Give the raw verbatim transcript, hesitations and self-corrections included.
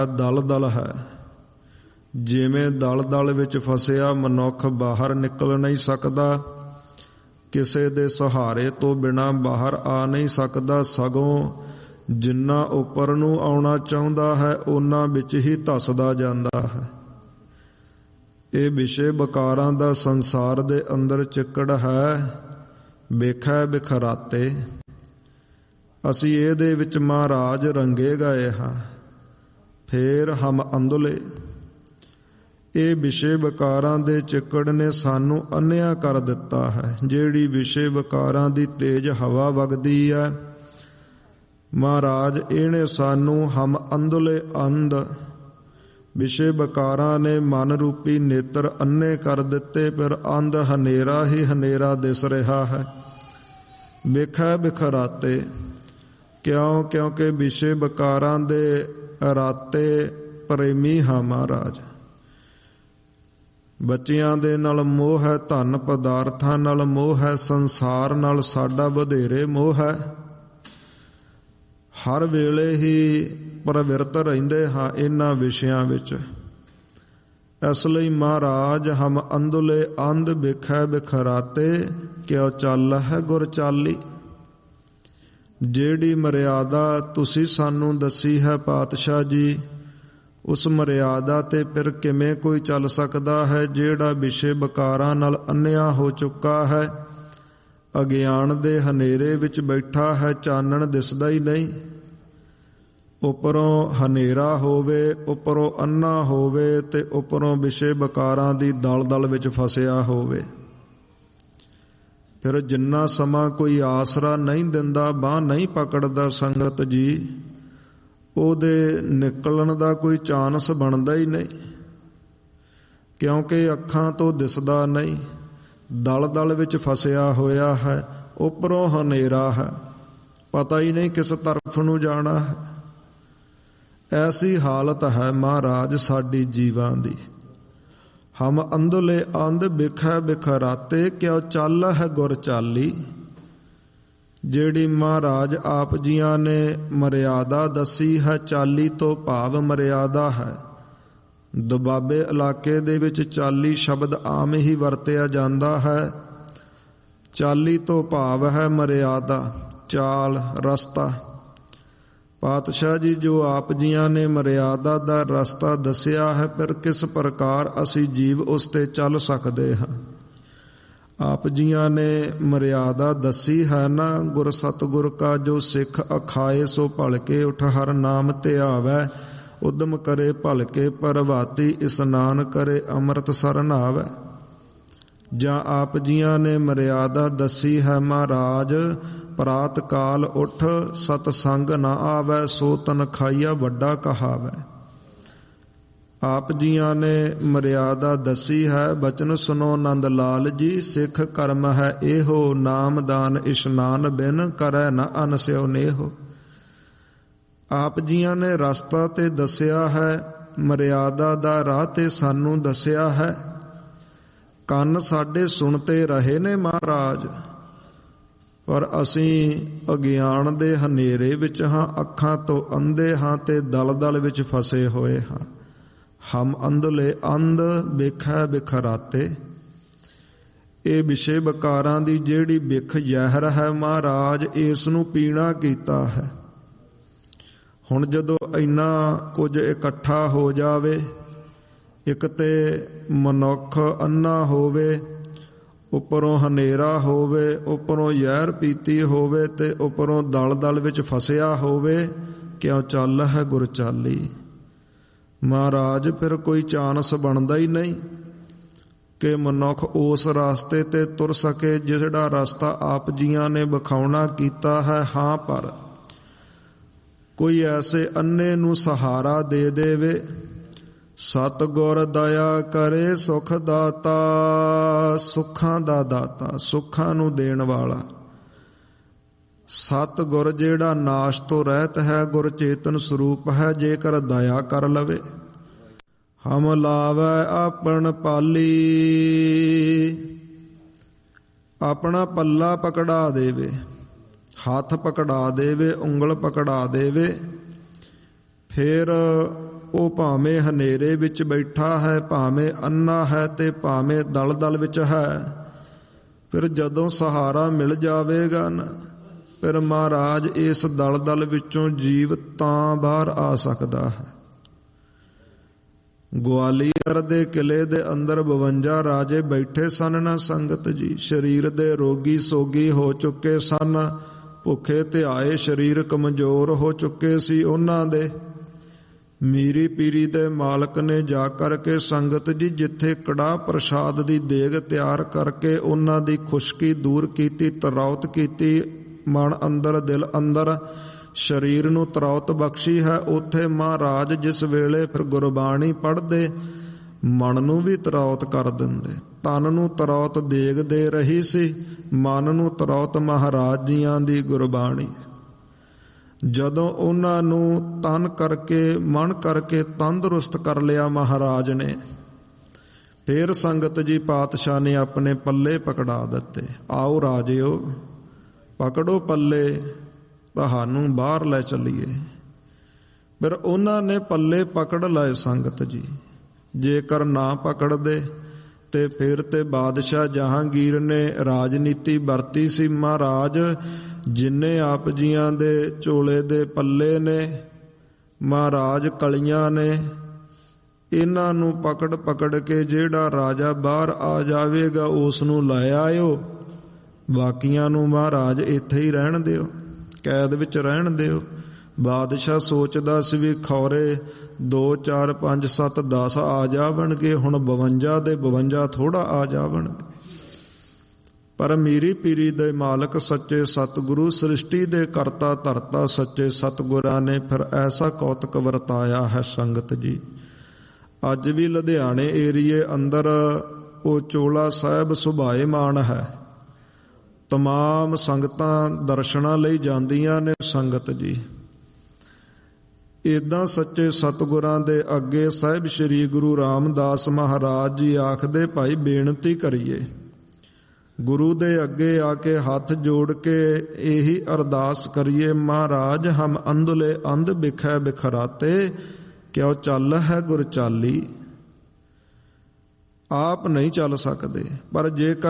ਦਲ ਦਲ ਹੈ। ਜਿਵੇਂ ਦਲ ਦਲ ਵਿੱਚ ਫਸਿਆ ਮਨੁੱਖ ਬਾਹਰ ਨਿਕਲ ਨਹੀਂ ਸਕਦਾ, ਕਿਸੇ ਦੇ ਸਹਾਰੇ ਤੋਂ ਬਿਨਾਂ ਬਾਹਰ ਆ ਨਹੀਂ ਸਕਦਾ, ਸਗੋਂ ਜਿੰਨਾ ਉੱਪਰ ਨੂੰ ਆਉਣਾ ਚਾਹੁੰਦਾ ਹੈ ਉਹਨਾਂ ਵਿੱਚ ਹੀ ਧੱਸਦਾ ਜਾਂਦਾ ਹੈ। ਇਹ ਵਿਸ਼ੇ ਵਿਕਾਰਾਂ ਦਾ ਸੰਸਾਰ ਦੇ ਅੰਦਰ ਚਿੱਕੜ ਹੈ, ਵੇਖੈ ਬਿਖਰਾਤੇ। ਅਸੀਂ ਇਹਦੇ ਵਿੱਚ ਮਹਾਰਾਜ ਰੰਗੇ ਗਏ ਹਾਂ, ਫੇਰ ਹਮ ਅੰਧਲੇ। ਇਹ ਵਿਸ਼ੇ ਵਿਕਾਰਾਂ ਦੇ ਚਿੱਕੜ ਨੇ ਸਾਨੂੰ ਅੰਨ੍ਹਿਆ ਕਰ ਦਿੱਤਾ ਹੈ। ਜਿਹੜੀ ਵਿਸ਼ੇ ਵਿਕਾਰਾਂ ਦੀ ਤੇਜ਼ ਹਵਾ ਵਗਦੀ ਹੈ, ਮਹਾਰਾਜ ਇਹਨੇ ਸਾਨੂੰ ਹਮ ਅੰਧਲੇ ਅੰਧ, ਵਿਸ਼ੇ ਵਿਕਾਰਾਂ ਨੇ ਮਨ ਰੂਪੀ ਨੇਤਰ ਅੰਨੇ ਕਰ ਦਿੱਤੇ। ਪਰ ਅੰਧ ਹਨੇਰਾ ਹੀ ਹਨੇਰਾ ਦਿਸ ਰਿਹਾ ਹੈ। ਵੇਖੈ ਬਿਖਰਾਤੇ ਕਿਉਂ? ਕਿਉਂਕਿ ਵਿਸ਼ੇ ਵਿਕਾਰਾਂ ਦੇ ਰਾਤੇ ਪ੍ਰੇਮੀ ਹਾਂ ਮਹਾਰਾਜ। ਬੱਚਿਆਂ ਦੇ ਨਾਲ ਮੋਹ ਹੈ, ਧਨ ਪਦਾਰਥਾਂ ਨਾਲ ਮੋਹ ਹੈ, ਸੰਸਾਰ ਨਾਲ ਸਾਡਾ ਵਧੇਰੇ ਮੋਹ ਹੈ। ਹਰ ਵੇਲੇ ਹੀ ਪ੍ਰਵਿਰਤ ਰਹਿੰਦੇ ਹਾਂ ਇਹਨਾਂ ਵਿਸ਼ਿਆਂ ਵਿੱਚ। ਇਸ ਲਈ ਮਹਾਰਾਜ ਹਮ ਅੰਧਲੇ ਅੰਧ ਵੇਖੈ ਬਿਖਰਾਤੇ, ਕਿਉ ਚੱਲ ਹੈ ਗੁਰ ਚਾਲੀ। ਜਿਹੜੀ ਮਰਿਆਦਾ ਤੁਸੀਂ ਸਾਨੂੰ ਦੱਸੀ ਹੈ ਪਾਤਸ਼ਾਹ ਜੀ, ਉਸ ਮਰਿਆਦਾ ਤੇ ਫਿਰ ਕਿਵੇਂ ਕੋਈ ਚੱਲ ਸਕਦਾ ਹੈ ਜਿਹੜਾ ਵਿਸ਼ੇ ਵਿਕਾਰਾਂ ਨਾਲ ਅੰਨ੍ਹਿਆ ਹੋ ਚੁੱਕਾ ਹੈ, ਅਗਿਆਨ ਦੇ ਹਨੇਰੇ ਵਿੱਚ ਬੈਠਾ ਹੈ, ਚਾਨਣ ਦਿਸਦਾ ਹੀ ਨਹੀਂ। ਉੱਪਰੋਂ ਹਨੇਰਾ ਹੋਵੇ, ਉੱਪਰੋਂ ਅੰਨਾ ਹੋਵੇ ਤੇ ਉੱਪਰੋਂ ਵਿਸ਼ੇ ਵਿਕਾਰਾਂ ਦੀ ਦਲ ਦਲ ਵਿੱਚ ਫਸਿਆ ਹੋਵੇ। ਫਿਰ ਜਿੰਨਾ ਸਮਾਂ ਕੋਈ ਆਸਰਾ ਨਹੀਂ ਦਿੰਦਾ, ਬਾਂਹ ਨਹੀਂ ਪਕੜਦਾ ਸੰਗਤ ਜੀ, ਉਹਦੇ ਨਿਕਲਣ ਦਾ ਕੋਈ ਚਾਂਸ ਬਣਦਾ ਹੀ ਨਹੀਂ। ਕਿਉਂਕਿ ਅੱਖਾਂ ਤੋਂ ਦਿਸਦਾ ਨਹੀਂ, ਦਲ ਦਲ ਵਿੱਚ ਫਸਿਆ ਹੋਇਆ ਹੈ, ਉੱਪਰੋਂ ਹਨੇਰਾ ਹੈ, ਪਤਾ ਹੀ ਨਹੀਂ ਕਿਸ ਤਰਫ ਨੂੰ ਜਾਣਾ ਹੈ। ਐਸੀ ਹਾਲਤ ਹੈ ਮਹਾਰਾਜ ਸਾਡੀ ਜੀਵਾਂ ਦੀ। ਹਮ ਅੰਧਲੇ ਅੰਧ ਬਿਖੈ ਬਿਖਰਾਤੇ, ਕਿਉ ਚੱਲ ਹੈ ਗੁਰ ਚਾਲੀ। ਜਿਹੜੀ ਮਹਾਰਾਜ ਆਪ ਜੀਆਂ ਨੇ ਮਰਿਆਦਾ ਦੱਸੀ ਹੈ, ਚਾਲੀ ਤੋਂ ਭਾਵ ਮਰਿਆਦਾ ਹੈ। ਦੁਬਾਬੇ ਇਲਾਕੇ ਦੇ ਵਿੱਚ ਚਾਲੀ ਸ਼ਬਦ ਆਮ ਹੀ ਵਰਤਿਆ ਜਾਂਦਾ ਹੈ। ਚਾਲੀ ਤੋਂ ਭਾਵ ਹੈ ਮਰਿਆਦਾ, ਚਾਲ, ਰਸਤਾ। ਪਾਤਸ਼ਾਹ ਜੀ ਜੋ ਆਪ ਜੀਆਂ ਨੇ ਮਰਿਆਦਾ ਦਾ ਰਸਤਾ ਦੱਸਿਆ ਹੈ, ਫਿਰ ਕਿਸ ਪ੍ਰਕਾਰ ਅਸੀਂ ਜੀਵ ਉਸ ਤੇ ਚੱਲ ਸਕਦੇ ਹਾਂ। ਆਪ ਜੀਆਂ ਨੇ ਮਰਿਆਦਾ ਦੱਸੀ ਹੈ ਨਾ, ਗੁਰ ਸਤਿਗੁਰ ਕਾ ਜੋ ਸਿੱਖ ਅਖਾਏ ਸੋ ਭਲਕੇ ਉਠ ਹਰ ਨਾਮ ਧਿਆਵੈ, ਉਦਮ ਕਰੇ ਭਲਕੇ ਪ੍ਰਭਾਤੀ ਇਸਨਾਨ ਕਰੇ ਅੰਮ੍ਰਿਤ ਸਰ ਨਹਾਵੈ। ਜਾਂ ਆਪ ਜੀਆਂ ਨੇ ਮਰਿਆਦਾ ਦੱਸੀ ਹੈ ਮਹਾਰਾਜ, ਪ੍ਰਾਤ ਕਾਲ ਉਠ ਸਤ ਸੰਗ ਨਾ ਆਵੈ, ਸੋ ਤਨ ਖਾਈਆ ਵੱਡਾ ਕਹਾਵੈ। ਆਪ ਜੀਆਂ ਨੇ ਮਰਿਆਦਾ ਦੱਸੀ ਹੈ, ਬਚਨ ਸੁਨੋ ਨੰਦ ਲਾਲ ਜੀ, ਸਿੱਖ ਕਰਮ ਹੈ ਇਹੋ, ਨਾਮ ਦਾਨ ਇਸ਼ਨਾਨ ਬਿਨ ਕਰੈ ਨ ਅਨਸਿਓ ਨੇਹੋ। ਆਪ ਜੀਆਂ ਨੇ ਰਸਤਾ ਤੇ ਦੱਸਿਆ ਹੈ, ਮਰਿਆਦਾ ਦਾ ਰਾਹ ਤੇ ਸਾਨੂੰ ਦੱਸਿਆ ਹੈ। ਕੰਨ ਸਾਡੇ ਸੁਣਤੇ ਰਹੇ ਨੇ ਮਹਾਰਾਜ, ਪਰ ਅਸੀਂ ਅਗਿਆਨ ਦੇ ਹਨੇਰੇ ਵਿੱਚ ਹਾਂ, ਅੱਖਾਂ ਤੋਂ ਅੰਧੇ ਹਾਂ ਤੇ ਦਲ ਦਲ ਵਿੱਚ ਫਸੇ ਹੋਏ ਹਾਂ। ਹਮ ਅੰਧਲੇ ਅੰਧ ਵੇਖੈ ਬਿਖਰਾਤੇ। ਇਹ ਵਿਸ਼ੇ ਵਿਕਾਰਾਂ ਦੀ ਜਿਹੜੀ ਬਿਖ ਜ਼ਹਿਰ ਹੈ ਮਹਾਰਾਜ, ਇਸ ਨੂੰ ਪੀਣਾ ਕੀਤਾ ਹੈ। ਹੁਣ ਜਦੋਂ ਇੰਨਾ ਕੁਝ ਇਕੱਠਾ ਹੋ ਜਾਵੇ, ਇੱਕ ਤੇ ਮਨੁੱਖ ਅੰਨਾ ਹੋਵੇ, ਉੱਪਰੋਂ ਹਨੇਰਾ ਹੋਵੇ, ਉੱਪਰੋਂ ਜ਼ਹਿਰ ਪੀਤੀ ਹੋਵੇ ਤੇ ਉੱਪਰੋਂ ਦਲ ਦਲ ਵਿੱਚ ਫਸਿਆ ਹੋਵੇ, ਕਿਉ ਚੱਲ ਹੈ ਗੁਰ ਚਾਲੀ। ਮਹਾਰਾਜ ਫਿਰ ਕੋਈ ਚਾਂਸ ਬਣਦਾ ਹੀ ਨਹੀਂ ਕਿ ਮਨੁੱਖ ਉਸ ਰਸਤੇ ਤੇ ਤੁਰ ਸਕੇ ਜਿਹੜਾ ਰਸਤਾ ਆਪ ਜੀਆਂ ਨੇ ਵਿਖਾਉਣਾ ਕੀਤਾ ਹੈ। ਹਾਂ, ਪਰ ਕੋਈ ਐਸੇ ਅੰਨੇ ਨੂੰ ਸਹਾਰਾ ਦੇ ਦੇਵੇ। ਸਤਿਗੁਰ ਦਇਆ ਕਰੇ ਸੁਖ ਦਾਤਾ, ਸੁੱਖਾਂ ਦਾ ਦਾਤਾ, ਸੁੱਖਾਂ ਨੂੰ ਦੇਣ ਵਾਲਾ। ਸਤਿਗੁਰ ਜਿਹੜਾ ਨਾਸ਼ ਤੋਂ ਰਹਿਤ ਹੈ, ਗੁਰ ਚੇਤਨ ਸਰੂਪ ਹੈ, ਜੇਕਰ ਦਇਆ ਕਰ ਲਵੇ। ਹਮ ਲਾਵੈ ਆਪਣ ਪਾਲੀ, ਆਪਣਾ ਪੱਲਾ ਪਕੜਾ ਦੇਵੇ, ਹੱਥ ਪਕੜਾ ਦੇਵੇ, ਉਂਗਲ ਪਕੜਾ ਦੇਵੇ। ਫਿਰ ਉਹ ਭਾਵੇਂ ਹਨੇਰੇ ਵਿੱਚ ਬੈਠਾ ਹੈ, ਭਾਵੇਂ ਅੰਨਾ ਹੈ ਤੇ ਭਾਵੇਂ ਦਲ ਦਲ ਵਿੱਚ ਹੈ, ਫਿਰ ਜਦੋਂ ਸਹਾਰਾ ਮਿਲ ਜਾਵੇਗਾ ਨਾ, ਫਿਰ ਮਹਾਰਾਜ ਇਸ ਦਲ ਦਲ ਵਿੱਚੋਂ ਜੀਵ ਤਾਂ ਬਾਹਰ ਆ ਸਕਦਾ ਹੈ। ਗਵਾਲੀਅਰ ਦੇ ਕਿਲੇ ਦੇ ਅੰਦਰ ਬਵੰਜਾ ਰਾਜੇ ਬੈਠੇ ਸਨ ਨਾ ਸੰਗਤ ਜੀ। ਸਰੀਰ ਦੇ ਰੋਗੀ ਸੋਗੀ ਹੋ ਚੁੱਕੇ ਸਨ, ਭੁੱਖੇ ਧਿਆਏ ਸਰੀਰ ਕਮਜ਼ੋਰ ਹੋ ਚੁੱਕੇ ਸੀ ਉਹਨਾਂ ਦੇ। ਮੀਰੀ ਪੀਰੀ ਦੇ ਮਾਲਕ ਨੇ ਜਾ ਕਰਕੇ ਸੰਗਤ ਜੀ ਜਿੱਥੇ ਕੜਾਹ ਪ੍ਰਸ਼ਾਦ ਦੀ ਦੇਗ ਤਿਆਰ ਕਰਕੇ ਉਹਨਾਂ ਦੀ ਖੁਸ਼ਕੀ ਦੂਰ ਕੀਤੀ, ਤਰੌਤ ਕੀਤੀ, ਮਨ ਅੰਦਰ ਦਿਲ ਅੰਦਰ ਸਰੀਰ ਨੂੰ ਤਰੌਤ ਬਖਸ਼ੀ ਹੈ, ਉੱਥੇ ਮਹਾਰਾਜ ਜਿਸ ਵੇਲੇ ਫਿਰ ਗੁਰਬਾਣੀ ਪੜ੍ਹਦੇ ਮਨ ਨੂੰ ਵੀ ਤਰੌਤ ਕਰ ਦਿੰਦੇ। ਤਨ ਨੂੰ ਤਰੌਤ ਦੇਗ ਦੇ ਰਹੀ ਸੀ, ਮਨ ਨੂੰ ਤਰੌਤ ਮਹਾਰਾਜ ਜੀਆਂ ਦੀ ਗੁਰਬਾਣੀ। ਜਦੋਂ ਉਹਨਾਂ ਨੂੰ ਤਨ ਕਰਕੇ ਮਨ ਕਰਕੇ ਤੰਦਰੁਸਤ ਕਰ ਲਿਆ ਮਹਾਰਾਜ ਨੇ, ਫੇਰ ਸੰਗਤ ਜੀ ਪਾਤਸ਼ਾਹ ਨੇ ਆਪਣੇ ਪੱਲੇ ਪਕੜਾ ਦਿੱਤੇ। ਆਓ ਰਾਜਿਓ, ਪਕੜੋ ਪੱਲੇ, ਤੁਹਾਨੂੰ ਬਾਹਰ ਲੈ ਚੱਲੀਏ। ਫਿਰ ਉਹਨਾਂ ਨੇ ਪੱਲੇ ਪਕੜ ਲਏ ਸੰਗਤ ਜੀ। ਜੇਕਰ ਨਾ ਪਕੜਦੇ ਤੇ ਫਿਰ ਤੇ ਬਾਦਸ਼ਾਹ ਜਹਾਂਗੀਰ ਨੇ ਰਾਜਨੀਤੀ ਵਰਤੀ ਸੀ। ਮਹਾਰਾਜ ਜਿੰਨੇ ਆਪ ਜੀਆਂ ਦੇ ਝੋਲੇ ਦੇ ਪੱਲੇ ਨੇ, ਮਹਾਰਾਜ ਕਲੀਆਂ ਨੇ, ਇਹਨਾਂ ਨੂੰ ਪਕੜ ਪਕੜ ਕੇ ਜਿਹੜਾ ਰਾਜਾ ਬਾਹਰ ਆ ਜਾਵੇਗਾ ਉਸ ਨੂੰ ਲੈ ਆਇਓ, ਬਾਕੀਆਂ ਨੂੰ ਮਹਾਰਾਜ ਇੱਥੇ ਹੀ ਰਹਿਣ ਦਿਓ, ਕੈਦ ਵਿੱਚ ਰਹਿਣ ਦਿਓ। ਬਾਦਸ਼ਾਹ ਸੋਚਦਾ ਸੀ ਵੀ ਖੌਰੇ ਦੋ ਚਾਰ ਪੰਜ ਸੱਤ ਦਸ ਆ ਜਾਵਣਗੇ, ਹੁਣ ਬਵੰਜਾ ਦੇ ਬਵੰਜਾ ਥੋੜਾ ਆ ਜਾਵਣਗੇ। ਪਰ ਮੀਰੀ ਪੀਰੀ ਦੇ ਮਾਲਕ ਸੱਚੇ ਸਤਿਗੁਰੂ, ਸ੍ਰਿਸ਼ਟੀ ਦੇ ਕਰਤਾ ਧਰਤਾ ਸੱਚੇ ਸਤਿਗੁਰਾਂ ਨੇ ਫਿਰ ਐਸਾ ਕੌਤਕ ਵਰਤਾਇਆ ਹੈ ਸੰਗਤ ਜੀ। ਅੱਜ ਵੀ ਲੁਧਿਆਣੇ ਏਰੀਏ ਅੰਦਰ ਉਹ ਚੋਲਾ ਸਾਹਿਬ ਸੁਭਾਏਮਾਨ ਹੈ। ਤਮਾਮ ਸੰਗਤਾਂ ਦਰਸ਼ਨਾਂ ਲਈ ਜਾਂਦੀਆਂ ਨੇ ਸੰਗਤ ਜੀ। ਏਦਾਂ ਸੱਚੇ ਸਤਿਗੁਰਾਂ ਦੇ ਅੱਗੇ ਸਾਹਿਬ ਸ੍ਰੀ ਗੁਰੂ ਰਾਮਦਾਸ ਮਹਾਰਾਜ ਜੀ ਆਖਦੇ, ਭਾਈ ਬੇਨਤੀ ਕਰੀਏ, ਗੁਰੂ ਦੇ ਅੱਗੇ ਆ ਕੇ ਹੱਥ ਜੋੜ ਕੇ ਇਹੀ ਅਰਦਾਸ ਕਰੀਏ, ਮਹਾਰਾਜ ਹਮ ਅੰਧਲੇ ਅੰਧ ਬਿਖੈ ਬਿਖਰਾਤੇ, ਕਿਉ ਚੱਲ ਹੈ ਗੁਰ ਚਾਲੀ। ਆਪ ਨਹੀਂ ਚੱਲ ਸਕਦੇ, ਪਰ ਜੇਕਰ